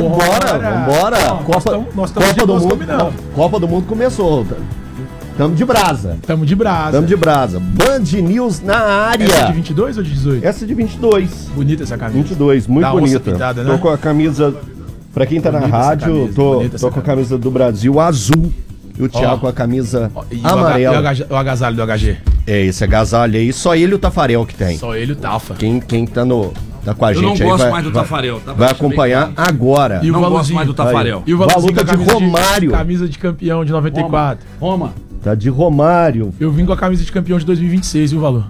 Vambora. Nós estamos Copa do Mundo. Copa do Mundo começou. Tamo de brasa. Band News na área. Essa é de 22 ou de 18? Essa é de 22. Bonita essa camisa. 22, muito bonita. Pintada, né? Tô com a camisa, pra quem tá na rádio, tô com a camisa do Brasil azul. E o Thiago com a camisa amarela. E o agasalho do HG? É, esse agasalho aí, só ele e o Tafarel que tem. Só ele e o Tafa. Quem tá com a gente aí. Eu não gosto mais do Tafarel. Vai acompanhar agora. E o não gosto mais do Tafarel. E o Valuzinho Valuta de Romário. Camisa de campeão de 94. Roma. Tá de Romário. Eu vim com a camisa de campeão de 2026, viu, Valor?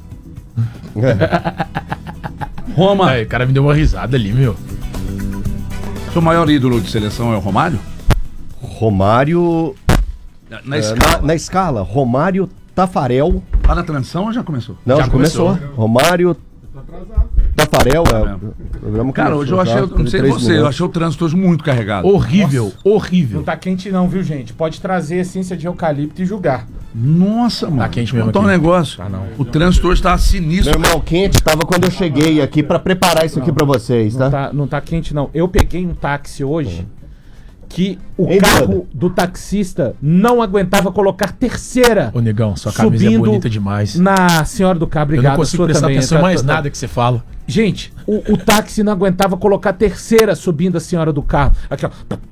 Roma. Aí, o cara me deu uma risada ali, meu. Seu maior ídolo de seleção é o Romário? Romário... Na escala, Romário, Tafarel... Tá na transição ou já começou? Não, Já já começou. Romário... Tafarel, programa. Cara, hoje eu achei, não sei você, eu achei o trânsito hoje muito carregado. Horrível. Não tá quente não, viu, gente? Pode trazer essência de eucalipto e julgar. Nossa, mano. Tá quente mesmo Contar um aqui. negócio. Tá não. O trânsito hoje tá sinistro. Meu irmão, quente tava quando eu cheguei aqui pra preparar isso aqui pra vocês, tá? Não tá quente não. Eu peguei um táxi hoje que o Ei, carro brother. do taxista não aguentava colocar terceira. Ô, negão, sua camisa é Subindo bonita demais. Na senhora do Carro. Eu Obrigado. não consigo sua prestar também. atenção em mais nada que você fala. Gente, o táxi não aguentava colocar terceira subindo a senhora do carro. Aqui, ó.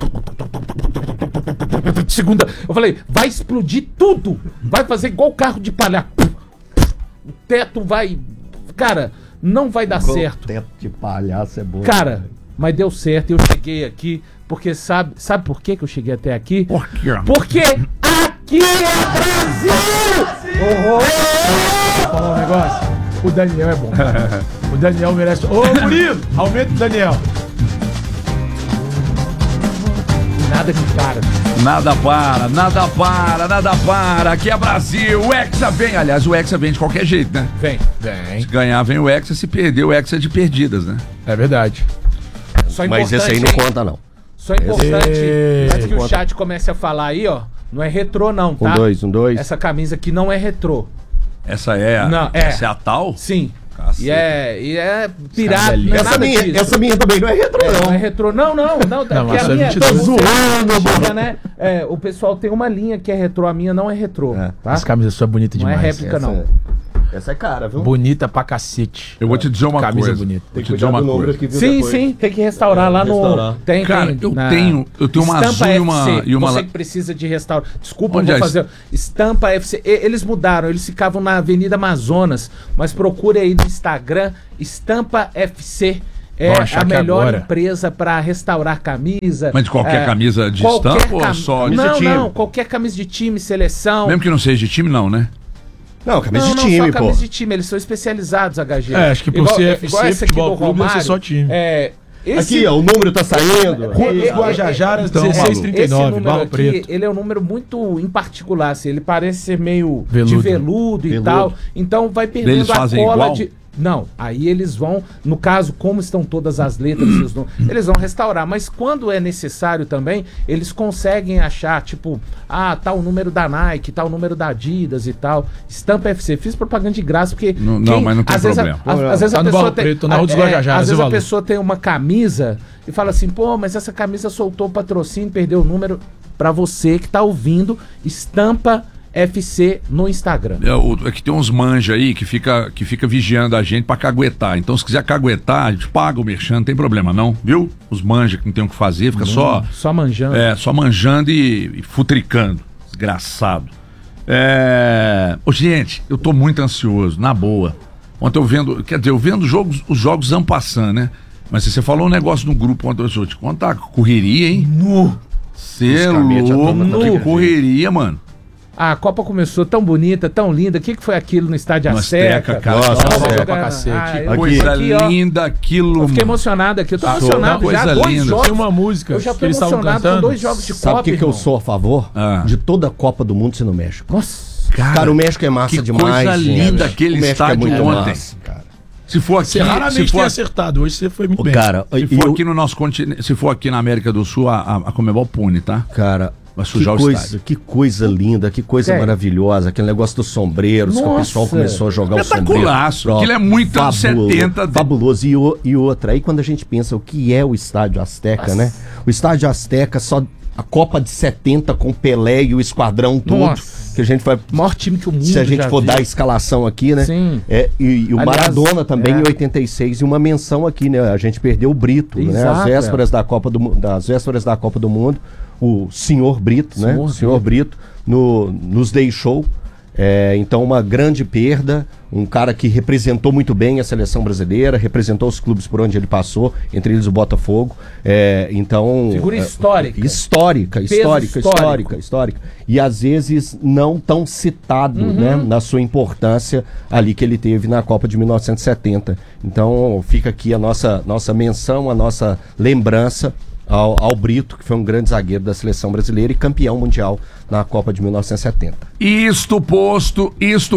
Segunda. Eu falei, vai explodir tudo. Vai fazer igual carro de palhaço. O teto vai... Cara, não vai dar certo. Teto de palhaço é bom. Cara, mas deu certo. Eu cheguei aqui, porque sabe por que eu cheguei até aqui? Por quê? Porque aqui é Brasil! Vou falar um negócio. O Daniel é bom. O Daniel merece... Ô, Murilo, aumenta o Daniel. Nada de cara. Nada para. Aqui é Brasil. O Hexa vem. Aliás, o Hexa vem de qualquer jeito, né? Vem. Se ganhar, vem o Hexa. Se perder, o Hexa é de perdidas, né? É verdade. Só Mas esse aí não conta, não. Só importante, Esse- antes que o chat comece a falar aí, ó, não é retrô não, tá? Um dois. Essa camisa aqui não é retrô. Essa é a, Não, é. essa é a tal? Sim. Cacete. E é pirata, ali. não é nada disso. Essa minha também não é retro, Não não. é retrô, não, Não, porque mas a é minha 22. tá Zoando, chega, né? É, o pessoal tem uma linha que é retrô, a minha não é retrô, É. tá? Essa camisa sua é bonita Não é demais. réplica, não. Essa é cara, viu? Bonita pra cacete. Eu vou te dizer uma Camisa coisa. bonita. Vou te dizer uma coisa. Sim, tem que restaurar lá no... restaurar. Tem, Cara, eu na tenho uma Estampa azul e uma Você que precisa de restaurar. Desculpa, Onde eu é vou fazer. Estampa FC. Eles mudaram, eles ficavam na Avenida Amazonas, mas procure aí no Instagram, Estampa FC. É Vou achar a aqui melhor agora. empresa para restaurar camisa. Mas de qualquer camisa de qualquer estampa ou só de Não, time? não, qualquer camisa de time, seleção. Mesmo que não seja de time, não, né? Não, camisa Não, de não, time, só pô. camisa de time, eles são especializados, HG. É, acho que por ser FC, futebol clube, deve ser só time. Aqui, ó, o número tá saindo. Guajajaras, Então, 1639, número Barro aqui, Preto. ele é um número muito em particular, assim, ele parece ser meio Veludo. de veludo e Veludo. tal. Então vai perdendo Eles a fazem cola igual? de... Não, aí eles vão, no caso, como estão todas as letras, eles vão restaurar. Mas quando é necessário também, eles conseguem achar, tipo, tá o número da Nike, tá o número da Adidas e tal. Estampa FC. Fiz propaganda de graça, porque... Não, mas não tem às vezes problema. às vezes Tá a no pessoa Barro tem... Preto, na rua dos Guajajaras, às vezes viu, a Valor? pessoa tem uma camisa e fala assim, pô, mas essa camisa soltou o patrocínio, perdeu o número. Pra você que tá ouvindo, Estampa FC no Instagram. É que tem uns manja aí que fica vigiando a gente pra caguetar. Então, se quiser caguetar, a gente paga o merchan, não tem problema não, viu? Os manja que não tem o que fazer, fica só manjando. só manjando e futricando. Desgraçado. Ô, gente, eu tô muito ansioso, na boa. Ontem eu vendo os jogos en passant, né? Mas você falou um negócio no grupo ontem, eu te contar, correria, hein? Você é Fisicamente, a turma tá louco, ligada. correria, mano. A Copa começou tão bonita, tão linda. O que foi aquilo no estádio No Azteca? Azteca, cara. Nossa, Vamos Azteca jogar- pra cacete. eu- Coisa aqui, ó, linda aquilo, Eu fiquei mano. emocionado aqui. Eu tô Show. emocionado Coisa já. Dois linda. jogos. Tem uma música Eu já que tô eles estavam emocionado com cantando. 2 jogos de Sabe Copa. o que eu irmão. sou a favor? Ah. De toda a Copa do Mundo ser no México. Nossa. Cara, o México é massa que demais. coisa gente. linda aquele O México estádio é muito ontem. massa, cara. Se for aqui, Você raramente se for tem acertado. Hoje você foi muito bem. Cara, Se for aqui no nosso continente, se for aqui na América do Sul, a Conmebol pune, tá? cara, Vai sujar o estádio. Que coisa linda, que coisa maravilhosa. Aquele negócio dos sombreiros, que o pessoal começou a jogar o sombreiro. Espetaculaço. Aquilo é muito anos 70. Fabuloso. E outra, aí quando a gente pensa o que é o Estádio Azteca, né? O Estádio Azteca, só a Copa de 70 com Pelé e o esquadrão todo. Que a gente vai... Maior time que o mundo se a gente for dar a escalação aqui, né? Sim. E o Maradona também em 86. E uma menção aqui, né? A gente perdeu o Brito, né? Às vésperas da Copa do Mundo. O senhor Brito, né? O senhor Brito nos deixou. Então, uma grande perda. Um cara que representou muito bem a seleção brasileira, representou os clubes por onde ele passou, entre eles o Botafogo. Figura histórica. Histórica. E às vezes não tão citado, né? Na sua importância ali que ele teve na Copa de 1970. Então, fica aqui a nossa menção, a nossa lembrança ao Brito, que foi um grande zagueiro da seleção brasileira e campeão mundial na Copa de 1970. Isto posto,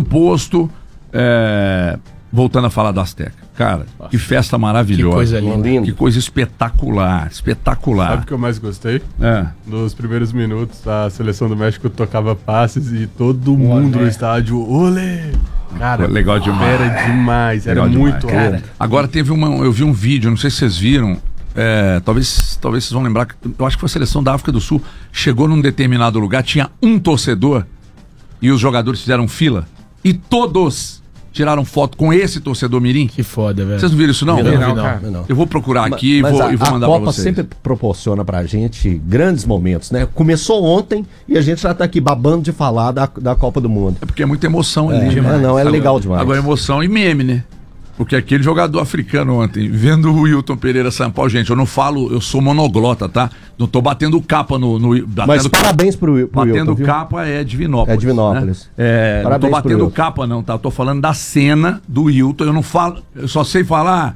voltando a falar da Azteca. Cara, que festa maravilhosa. Que coisa linda. Que coisa espetacular. Sabe o que eu mais gostei? Nos primeiros minutos, a seleção do México tocava passes e todo mundo no estádio, olê! Cara, legal demais. Era demais, era muito alto. Agora eu vi um vídeo, não sei se vocês viram, talvez vocês vão lembrar, eu acho que foi a seleção da África do Sul, chegou num determinado lugar, tinha um torcedor e os jogadores fizeram fila e todos tiraram foto com esse torcedor mirim. Que foda, velho. Vocês não viram isso não? Não. Eu vou procurar aqui e vou mandar pra vocês. A Copa sempre proporciona pra gente grandes momentos, né? Começou ontem e a gente já tá aqui babando de falar da Copa do Mundo. É porque é muita emoção ali. É legal demais. Agora emoção e meme, né? Porque aquele jogador africano ontem, vendo o Wilton Pereira Sampaio, gente, eu não falo, eu sou monoglota, tá? Não tô batendo capa mas parabéns pro Wilton. Batendo capa é Divinópolis. É Divinópolis. Né? Não tô batendo capa não, tá? Eu tô falando da cena do Wilton, eu não falo, eu só sei falar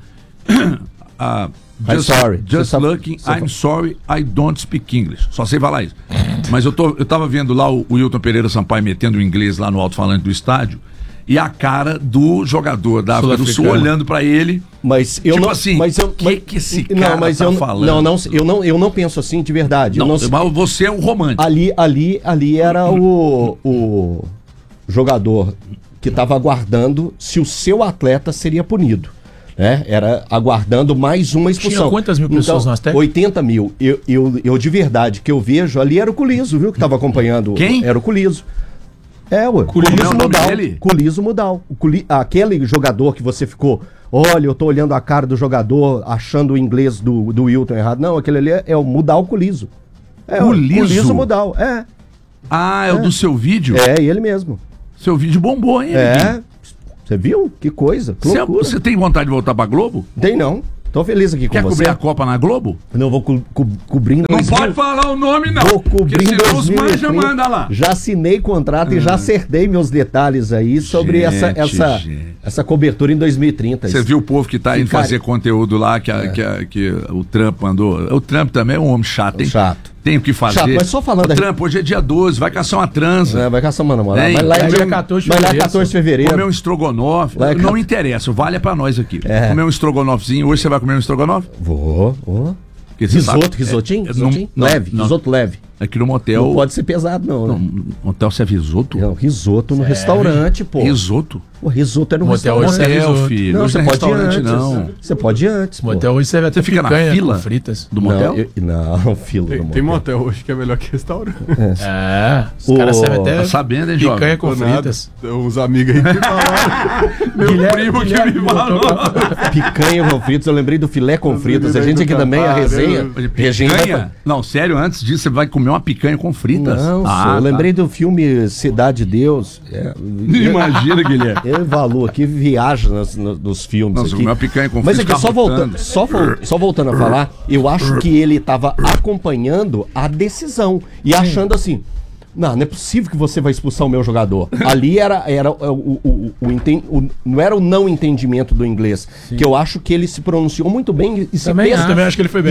Just looking, I'm sorry, I don't speak English. Só sei falar isso. Mas eu tava vendo lá o Wilton Pereira Sampaio metendo o inglês lá no alto-falante do estádio. E a cara do jogador da África do Sul olhando pra ele. Mas eu tipo não. Assim, que esse cara tá falando? Eu não penso assim de verdade. Mas você é o romântico. Ali era o jogador que estava aguardando se o seu atleta seria punido. Era aguardando mais uma expulsão. Tinha quantas mil pessoas no Azteca? 80 mil. Eu de verdade, que eu vejo, ali era o Culizo, viu? Que estava acompanhando. Quem? Era o Culizo. Culizo Mudal. Aquele jogador que você ficou, olha, eu tô olhando a cara do jogador, achando o inglês do Wilton errado. Não, aquele ali é o Mudal Culizo. Culizo Mudal, é o do seu vídeo? Ele mesmo. Seu vídeo bombou, hein? Você viu? Que coisa. Você tem vontade de voltar pra Globo? Tem não. Tô feliz aqui com você. Quer cobrir a Copa na Globo? Não, vou cobrindo. Não pode falar o nome, não. Vou cobrindo. Os manja manda lá. Já assinei contrato e já acertei meus detalhes aí sobre essa cobertura em 2030. Você viu o povo que tá indo fazer conteúdo lá que o Trump mandou? O Trump também é um homem chato, hein? Chato. Tem o que fazer. Chato, mas só falando o Trump, hoje é dia 12, vai caçar uma transa. Vai caçar uma namorada. Vai lá dia 14 de fevereiro. Comer um estrogonofe. Não interessa, vale pra nós aqui. Comer um estrogonofezinho. Hoje você vai comer um estrogonofe? Vou. Risotinho? Risoto leve. Aqui no motel. Não pode ser pesado, não. No motel serve risoto? Não, risoto no restaurante, pô. Risoto? O risoto é no restaurante. Motel, filho. Não, você pode ir antes. Não. Você pode ir antes. Motel hoje você vai até fica na fila fritas do motel? Não, fila do motel. Tem motel hoje que é melhor que restaurante. Os caras servem até sabendo, hein, picanha com fritas. Uns amigos aí que falaram. Meu primo que me falou. Picanha com fritas, eu lembrei do filé com fritas. A gente aqui também, a resenha. Picanha? Não, sério, antes disso você vai comer uma picanha com fritas? Não, eu lembrei do filme Cidade de Deus. Imagina, Guilherme. Eu Valor aqui viaja nos filmes. Nossa, aqui. Picanha com mas aqui, só voltando a falar, eu acho que ele estava acompanhando a decisão e achando assim, não é possível que você vai expulsar o meu jogador. Ali não era o não entendimento do inglês. Sim. Que eu acho que ele se pronunciou muito bem e também acho que ele foi bem,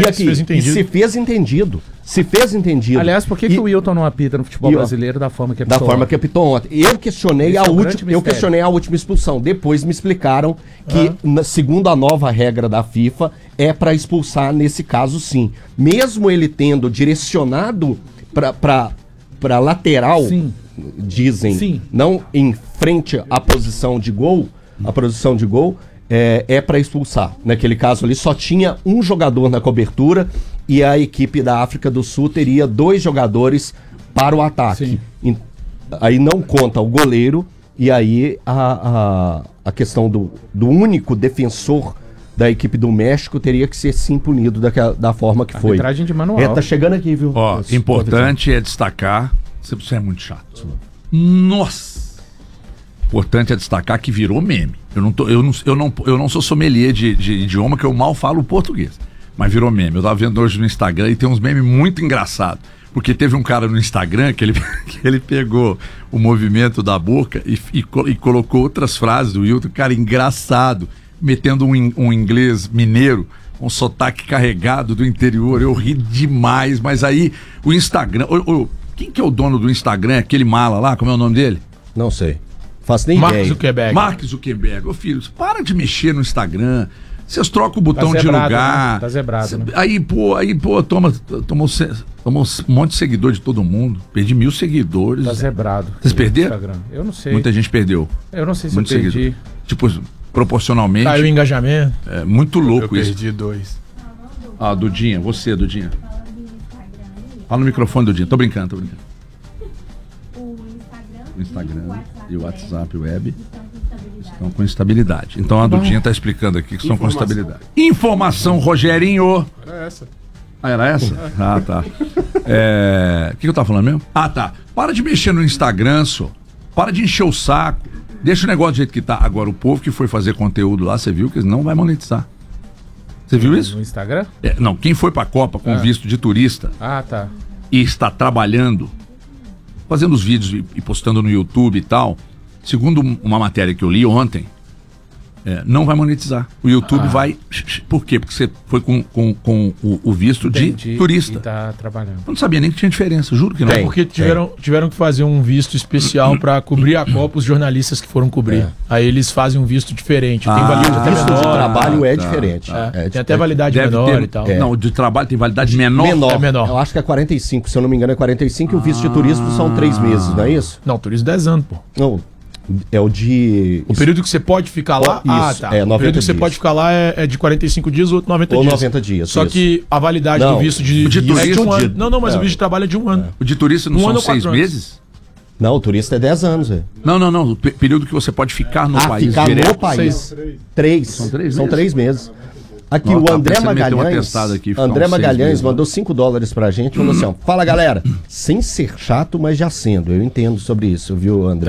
se fez entendido. Aliás, por que o Wilton não apita no futebol brasileiro da forma que apitou? Da forma que apitou ontem. Eu questionei a última expulsão. Depois me explicaram que, segundo a nova regra da FIFA, é para expulsar nesse caso sim. Mesmo ele tendo direcionado para para lateral, Sim. dizem, Sim. não em frente à posição de gol, a posição de gol é para expulsar. Naquele caso ali só tinha um jogador na cobertura e a equipe da África do Sul teria 2 jogadores para o ataque. Aí não conta o goleiro e aí a questão do único defensor da equipe do México teria que ser sim punido da forma que foi. Arbitragem de manual. Tá chegando aqui, viu? Ó, importante é destacar. Você é muito chato. Nossa! Importante é destacar que virou meme. Eu não sou sommelier de idioma, que eu mal falo português. Mas virou meme. Eu tava vendo hoje no Instagram e tem uns memes muito engraçados. Porque teve um cara no Instagram que ele pegou o movimento da boca e colocou outras frases do Wilton, cara, engraçado, metendo um inglês mineiro, um sotaque carregado do interior. Eu ri demais, mas aí o Instagram... Quem que é o dono do Instagram? Aquele mala lá, como é o nome dele? Não sei. Faço nem ideia. Mark Zuckerberg. Ô filho, para de mexer no Instagram. Vocês trocam o botão de lugar. Né? Tá zebrado, né? Aí, pô, tomou um monte de seguidor de todo mundo. Perdi 1.000 seguidores. Tá zebrado. Vocês perderam? Instagram. Eu não sei. Muita gente perdeu. Eu não sei se muito eu perdi. Seguidor. Tipo, proporcionalmente. Caiu o engajamento. É muito louco isso. Eu perdi 2. Ah, Dudinha, você, Dudinha. Fala no microfone, Dudinha. Tô brincando. O Instagram e o WhatsApp Web estão com instabilidade. Então a Dudinha está explicando aqui que estão com instabilidade. Informação, Rogerinho. Era essa. Ah, era essa? Ah, tá. O que eu tava falando mesmo? Ah, tá. Para de mexer no Instagram, só. Para de encher o saco. Deixa o negócio do jeito que tá. Agora, o povo que foi fazer conteúdo lá, você viu que não vai monetizar. Você viu isso? No Instagram? Não, quem foi pra Copa com visto de turista tá. e está trabalhando, fazendo os vídeos e postando no YouTube e tal, segundo uma matéria que eu li ontem, não vai monetizar. O YouTube vai... Por quê? Porque você foi com o visto de turista. E tá trabalhando. Eu não sabia nem que tinha diferença, juro que não. Porque tiveram que fazer um visto especial para cobrir a Copa os jornalistas que foram cobrir. Aí eles fazem um visto diferente. Tem validade visto menor. De trabalho é diferente. Tem até validade menor e tal. Não, o de trabalho tem validade menor. É menor. Eu acho que é 45, se eu não me engano é 45 e o visto de turismo são 3 meses, não é isso? Não, turismo 10 anos, pô. Não, é o de... O período que você pode ficar lá... Isso, tá. 90 o período que você dias. pode ficar lá é de 45 dias ou 90 Ou dias. 90 dias, Só isso. que a validade do visto de turista é de um ano. de- Não, mas o visto de trabalho é de um ano. O de turista não Um são ano ou 6 4 anos. meses? Não, o turista é 10 anos, velho. Não. O período que você pode ficar no país. Ficar direto. no país. 3. São 3 meses. Aqui Ó, o tá André pensando em meter um Magalhães. atestado aqui, ficar André uns 6 Magalhães meses, mandou $5 pra gente e falou assim: ó, fala galera, sem ser chato, mas já sendo. Eu entendo sobre isso, viu, André?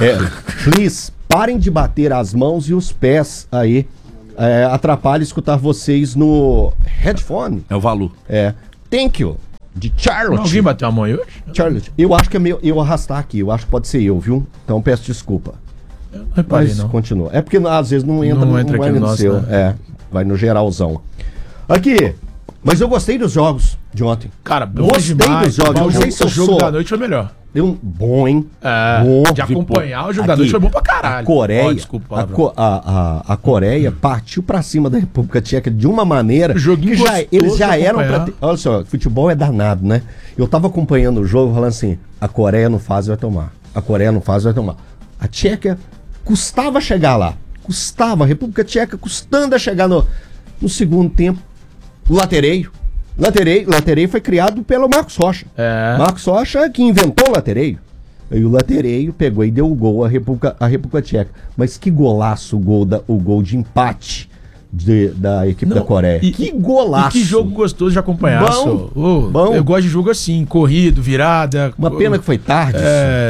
Please, parem de bater as mãos e os pés aí. Atrapalha escutar vocês no headphone. É o valor. Thank you. De Charlotte. Alguém bateu a mão aí hoje? Charlotte. Eu acho que é eu arrastar aqui. Eu acho que pode ser eu, viu? Então peço desculpa. Eu não reparei, Mas não. continua. É porque às vezes não entra, Não entra aqui no nosso, seu. né? Vai no geralzão. Aqui. Mas eu gostei dos jogos de ontem. Cara, bom Gostei demais. dos jogos. O Não sei se eu jogo sou- da noite foi melhor. Deu bom, hein? De Bom. acompanhar o jogo da Aqui, noite foi bom pra caralho. A Coreia, Desculpa, a, palavrão. a Coreia partiu pra cima da República Tcheca de uma maneira Joguinho que gostoso eles já de eram acompanhar. pra ter, olha só, futebol é danado, né? Eu tava acompanhando o jogo falando assim, a Coreia não faz, vai tomar. A Coreia não faz, vai tomar. A Tcheca custava chegar lá. Custava, a República Tcheca custando a chegar no segundo tempo. O latereio foi criado pelo Marcos Rocha. Marcos Rocha que inventou o latereio. E o latereio pegou e deu o gol à República Tcheca. Mas que golaço o gol de empate da equipe da Coreia. Que golaço. E que jogo gostoso de acompanhar. Bom, bom. Eu gosto de jogo assim, corrido, virada. Uma pena que foi tarde.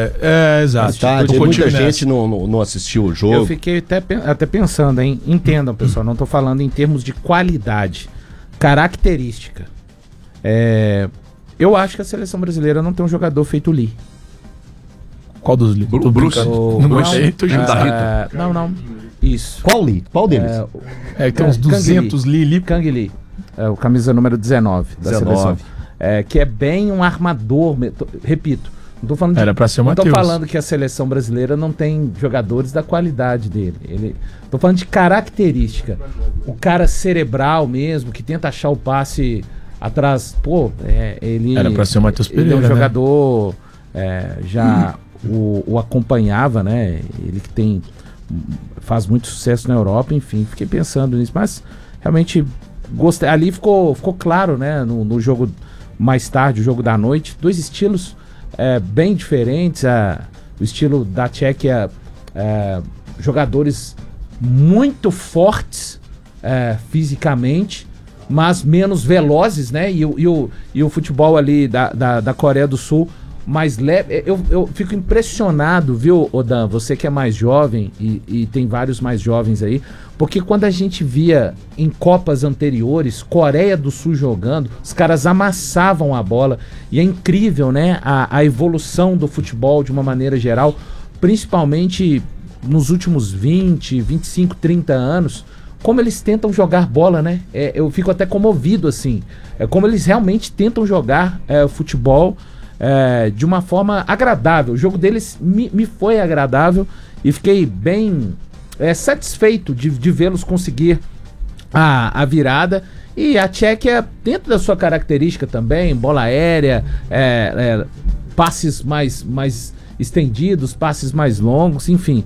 Exato. Tarde, Eu muita continuo gente não assistiu o jogo. Eu fiquei até pensando, hein? Entendam, pessoal, não tô falando em termos de qualidade, característica. Eu acho que a seleção brasileira não tem um jogador feito Lee. Qual dos livros? O Bruce. Não gostei, tô Time da jogando. Rita. Não. Isso. Qual Lee? Qual deles? Tem uns 200 Lee. Kang Lee. O camisa número 19 da 19. seleção. Que é bem um armador. Repito. Não tô falando de, Era pra ser o não tô Matheus. falando que a seleção brasileira não tem jogadores da qualidade dele. Tô falando de característica. O cara cerebral mesmo, que tenta achar o passe atrás. Pô, ele. Era pra ser o Matheus Ele é Pereira, um né? jogador já o acompanhava, né? Ele que faz muito sucesso na Europa, enfim, fiquei pensando nisso, mas realmente gostei. Ali ficou claro, né? No jogo mais tarde, o jogo da noite, dois estilos bem diferentes. O estilo da Tchequia, jogadores muito fortes fisicamente, mas menos velozes, né? E o futebol ali da Coreia do Sul mais leve. Eu fico impressionado, viu, Odan, você que é mais jovem e tem vários mais jovens aí, porque quando a gente via em Copas anteriores, Coreia do Sul jogando, os caras amassavam a bola, e é incrível, né, a evolução do futebol de uma maneira geral, principalmente nos últimos 20, 25, 30 anos, como eles tentam jogar bola, né? Eu fico até comovido, assim, como eles realmente tentam jogar futebol de uma forma agradável. O jogo deles me foi agradável e fiquei bem satisfeito de vê-los conseguir a virada. E a Tchequia, dentro da sua característica também, bola aérea, passes mais estendidos, passes mais longos, enfim,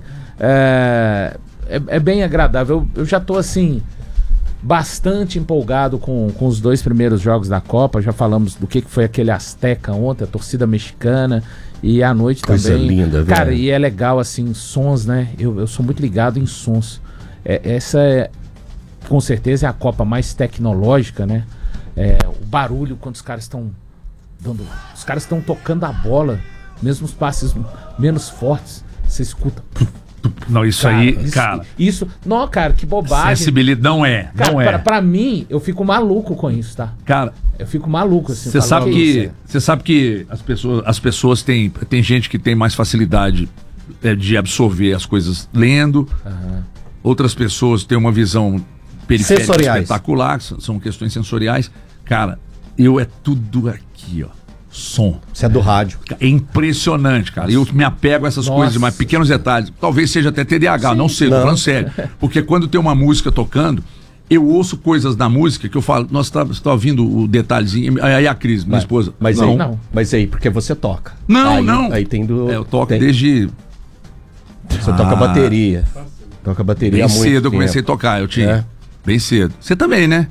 é bem agradável. Eu já estou assim bastante empolgado com os dois primeiros jogos da Copa. Já falamos do que foi aquele Azteca ontem, a torcida mexicana, e à noite coisa também. Coisa linda, velho. Cara, e é legal assim, sons, né? Eu sou muito ligado em sons. Essa com certeza é a Copa mais tecnológica, né? O barulho quando os caras estão dando, os caras estão tocando a bola, mesmo os passes menos fortes, você escuta. Não, isso cara, aí, cara. Isso, não, cara, que bobagem. Sensibilidade não é. Cara, não é. Pra mim, eu fico maluco com isso, tá? Cara, eu fico maluco assim. Você sabe que as pessoas têm gente que tem mais facilidade de absorver as coisas lendo. Outras pessoas têm uma visão periférica espetacular, são questões sensoriais. Cara, é tudo aqui, ó. Som. Isso é do rádio. É impressionante, cara. Eu me apego a essas coisas, mas pequenos detalhes. Talvez seja até TDAH, não sei, tô falando sério. Porque quando tem uma música tocando, eu ouço coisas da música que eu falo, nossa, você tá ouvindo o detalhezinho. Aí a Cris, minha esposa. Mas aí, porque você toca. Não. Aí tem do. Eu toco desde. Você toca bateria. Toca bateria há muito tempo. Bem cedo eu comecei a tocar, eu tinha. Bem cedo. Você também, né?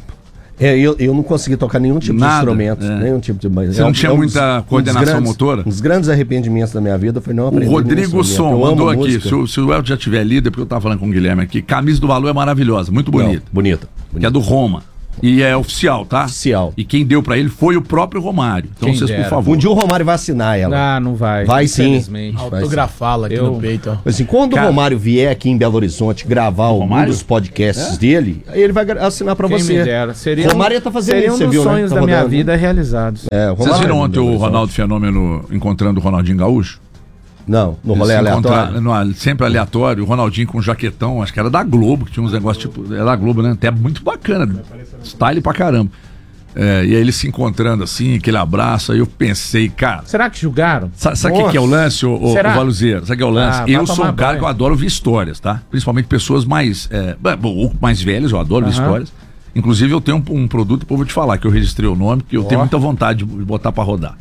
Eu não consegui tocar nenhum tipo de instrumento. Nenhum tipo de. Você não tinha muita coordenação motora? Um dos grandes arrependimentos da minha vida foi não aprender. O Rodrigo Som mandou aqui. Se o Elton já tiver lido, porque eu tava falando com o Guilherme aqui. Camisa do Valor é maravilhosa, muito bonita. Bonita. Que é do Roma. E é oficial, tá? Oficial. E quem deu pra ele foi o próprio Romário. Então vocês, por favor. Um dia o Romário vai assinar ela. Ah, não vai. Vai sim. Autografá-la aqui no peito. Assim, quando o Romário vier aqui em Belo Horizonte gravar um dos podcasts dele, aí ele vai assinar pra você. Me dera. Romário tá fazendo isso, você viu, né? Seria um dos sonhos da minha vida realizados. Vocês viram ontem o Ronaldo Fenômeno encontrando o Ronaldinho Gaúcho? Não, no rolê aleatório. Sempre aleatório, o Ronaldinho com um jaquetão, acho que era da Globo, que tinha uns negócios tipo. Era da Globo, né? Até muito bacana. Style pra caramba. E aí eles se encontrando assim, aquele abraço, aí eu pensei, cara. Será que julgaram? Sabe o que é o lance, o Valuzeiro? Sabe o que é o lance? Eu sou um cara que eu adoro ouvir histórias, tá? Principalmente pessoas mais velhas, eu adoro ouvir histórias. Inclusive eu tenho um produto, depois eu vou te falar, que eu registrei o nome, que eu tenho muita vontade de botar pra rodar.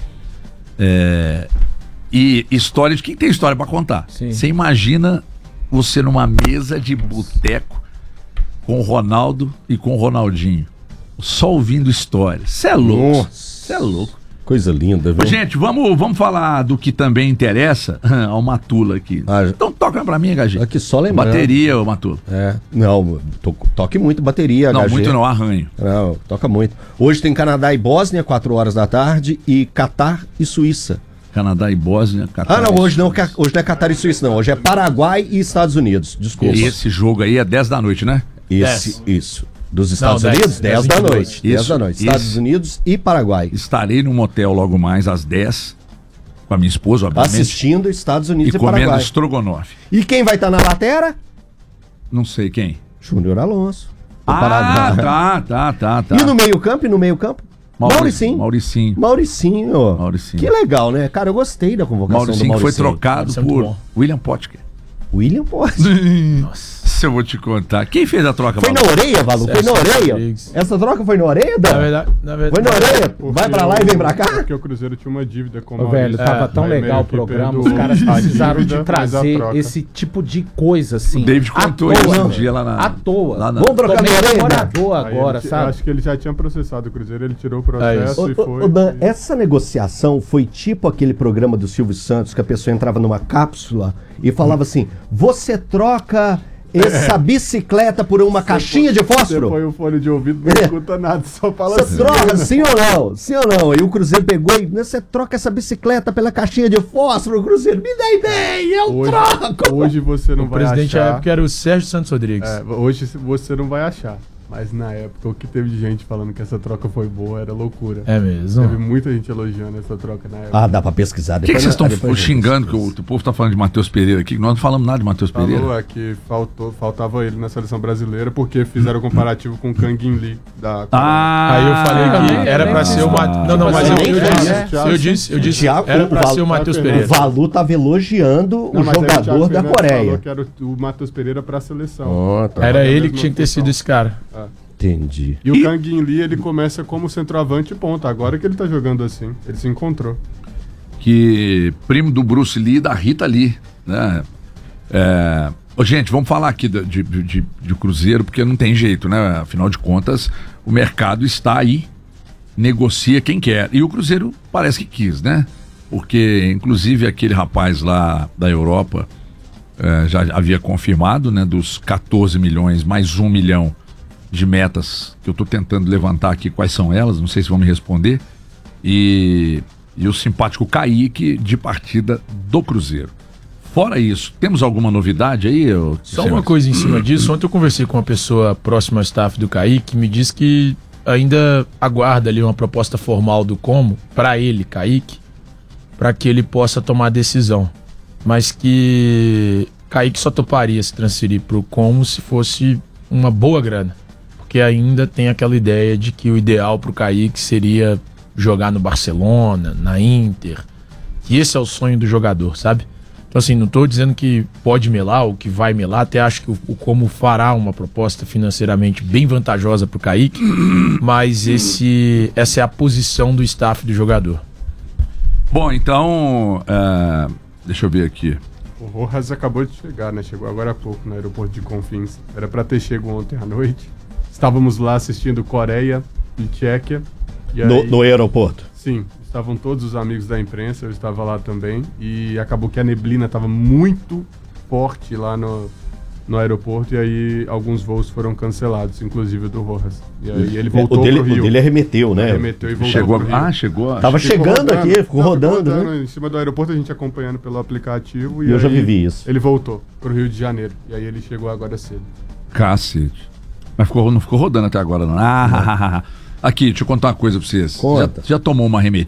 E história de quem tem história pra contar. Você imagina você numa mesa de boteco com o Ronaldo e com o Ronaldinho, só ouvindo história. Você é louco. Você é louco. Coisa linda, viu? Gente, vamos falar do que também interessa ao Matula aqui. Então toca pra mim, HG. Aqui só lembrando. Bateria, ô Matula. Não, toque muito bateria, não, HG. Muito não, arranho. Não, toca muito. Hoje tem Canadá e Bósnia, 4 horas da tarde, e Catar e Suíça. Canadá e Bósnia, Catar. Não, hoje não é Catar e Suíça, não. Hoje é Paraguai e Estados Unidos. Desculpa. E esse jogo aí é 10 da noite, né? Isso. Dos Estados Unidos, 10 da noite. 10 da noite. Estados Unidos e Paraguai. Estarei num motel logo mais às 10 com a minha esposa, obviamente. Assistindo Estados Unidos e Paraguai. E comendo estrogonofe. E quem vai estar na lateira? Não sei quem. Júnior Alonso. Tá. E no meio-campo? Mauricinho. Que legal, né? Cara, eu gostei da convocação do Mauricinho. Foi trocado por William Potker. William Potker? Nossa. Essa eu vou te contar. Quem fez a troca? Foi na orelha, Valu? Foi na orelha? Essa troca foi na orelha, Dan? Na verdade. Foi na orelha? Vai pra lá e vem pra cá? Porque o Cruzeiro tinha uma dívida com o velho, tava tão legal o programa, os caras precisaram de trazer esse tipo de coisa, assim. O David contou isso um dia lá na... À toa. Vamos trocar na orelha agora, sabe? Eu acho que ele já tinha processado o Cruzeiro, ele tirou o processo e foi... Dan, essa negociação foi tipo aquele programa do Silvio Santos, que a pessoa entrava numa cápsula e falava assim, você troca essa bicicleta por uma caixinha de fósforo? Você põe o fone de ouvido, não escuta nada, só fala assim. Você troca, sim ou não? Sim ou não? Aí o Cruzeiro pegou e você troca essa bicicleta pela caixinha de fósforo, Cruzeiro, me dá ideia, troco! Hoje você não vai achar... O presidente à época era o Sérgio Santos Rodrigues. Hoje você não vai achar. Mas na época, o que teve de gente falando que essa troca foi boa era loucura. É mesmo? Teve muita gente elogiando essa troca na época. Dá pra pesquisar. Por que vocês estão xingando que o povo tá falando de Matheus Pereira aqui? Nós não falamos nada de Matheus Pereira. Falou, que faltava ele na seleção brasileira porque fizeram comparativo com o Kang In Lee. Aí eu falei que era pra ser o Matheus... Não, mas eu disse era pra ser o Matheus Pereira. O Valu tava elogiando o jogador da Coreia. Falou que era o Matheus Pereira pra seleção. Era ele que tinha que ter sido esse cara. Entendi. E o Kang In Lee, ele começa como centroavante e ponta. Agora que ele tá jogando assim. Ele se encontrou. Que primo do Bruce Lee e da Rita Lee, né? Gente, vamos falar aqui de Cruzeiro, porque não tem jeito, né? Afinal de contas, o mercado está aí, negocia quem quer. E o Cruzeiro parece que quis, né? Porque, inclusive, aquele rapaz lá da Europa já havia confirmado, né? Dos 14 milhões, mais 1 milhão de metas que eu estou tentando levantar aqui, quais são elas, não sei se vão me responder, e o simpático Kaique de partida do Cruzeiro. Fora isso, temos alguma novidade aí? Só uma coisa em cima disso, ontem eu conversei com uma pessoa próxima ao staff do Kaique, que me disse que ainda aguarda ali uma proposta formal do Como, para ele, Kaique, para que ele possa tomar a decisão, mas que Kaique só toparia se transferir para o Como se fosse uma boa grana. Porque ainda tem aquela ideia de que o ideal pro Kaique seria jogar no Barcelona, na Inter, que esse é o sonho do jogador, sabe? Então assim, não tô dizendo que pode melar ou que vai melar, até acho que o Como fará uma proposta financeiramente bem vantajosa pro Kaique, mas essa é a posição do staff do jogador. Bom, então, deixa eu ver aqui. O Rojas acabou de chegar, né? Chegou agora há pouco no aeroporto de Confins. Era pra ter chego ontem à noite. Estávamos lá assistindo Coreia e Tchequia. E aí, no aeroporto? Sim, estavam todos os amigos da imprensa, eu estava lá também. E acabou que a neblina estava muito forte lá no aeroporto. E aí alguns voos foram cancelados, inclusive o do Rojas. E aí ele voltou pro Rio. O dele arremeteu, né? Arremeteu e voltou pro Rio. Chegou. Tava chegando aqui, ficou rodando, né? Em cima do aeroporto, a gente acompanhando pelo aplicativo. E eu já vivi isso. Ele voltou pro Rio de Janeiro. E aí ele chegou agora cedo. Cacete. Mas não ficou rodando até agora, não. Aqui, deixa eu contar uma coisa pra vocês. Já tomou uma arremetida?